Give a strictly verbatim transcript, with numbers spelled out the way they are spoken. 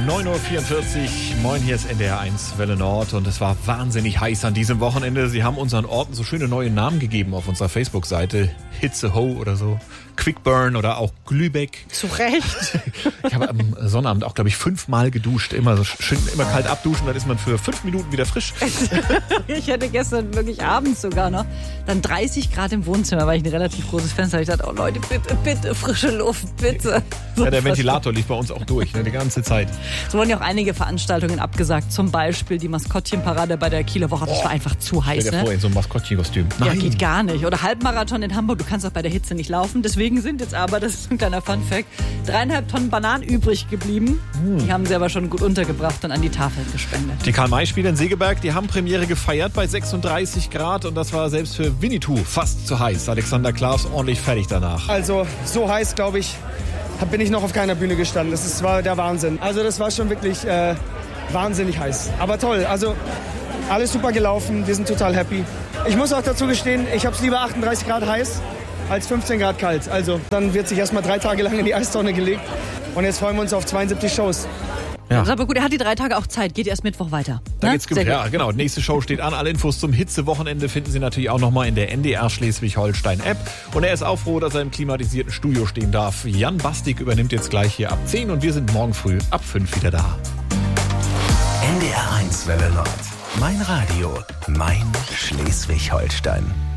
neun Uhr vierundvierzig. Moin, hier ist N D R eins Welle Nord und es war wahnsinnig heiß an diesem Wochenende. Sie haben unseren Orten so schöne neue Namen gegeben auf unserer Facebook-Seite. Hitzeho oder so. Quickburn oder auch Glübeck. Zu Recht. Ich habe am Sonnabend auch, glaube ich, fünfmal geduscht. Immer so schön, immer kalt abduschen, dann ist man für fünf Minuten wieder frisch. Ich hatte gestern wirklich abends sogar noch dann dreißig Grad im Wohnzimmer, weil ich ein relativ großes Fenster hatte. Ich dachte, oh Leute, bitte, bitte, frische Luft, bitte. So ja, der Ventilator lief bei uns auch durch, ne, die ganze Zeit. Es wurden ja auch einige Veranstaltungen abgesagt, zum Beispiel die Maskottchenparade bei der Kieler Woche. Das oh, war einfach zu heiß. Stell dir ne? vor, in so einem Maskottchenkostüm. Ja, geht gar nicht. Oder Halbmarathon in Hamburg, du kannst auch bei der Hitze nicht laufen. Deswegen sind jetzt aber, das ist ein kleiner Funfact, dreieinhalb Tonnen Bananen übrig geblieben. Hm. Die haben sie aber schon gut untergebracht und an die Tafeln gespendet. Die Karl-May-Spiele in Segeberg, die haben Premiere gefeiert bei sechsunddreißig Grad und das war selbst für Winnetou fast zu heiß. Alexander Klaas ordentlich fertig danach. Also so heiß, glaube ich, bin ich noch auf keiner Bühne gestanden. Das ist, war der Wahnsinn. Also das war schon wirklich äh, wahnsinnig heiß. Aber toll, also alles super gelaufen, wir sind total happy. Ich muss auch dazu gestehen, ich habe es lieber achtunddreißig Grad heiß als fünfzehn Grad kalt. Also dann wird sich erstmal drei Tage lang in die Eistonne gelegt und jetzt freuen wir uns auf zweiundsiebzig Shows. Ja. Das ist aber gut, er hat die drei Tage auch Zeit, geht erst Mittwoch weiter. Da ne? geht's gut. Ja, genau. Nächste Show steht an. Alle Infos zum Hitzewochenende finden Sie natürlich auch nochmal in der N D R Schleswig-Holstein-App. Und er ist auch froh, dass er im klimatisierten Studio stehen darf. Jan Bastik übernimmt jetzt gleich hier ab zehn und wir sind morgen früh ab fünf wieder da. N D R eins Welle Nord. Mein Radio, mein Schleswig-Holstein.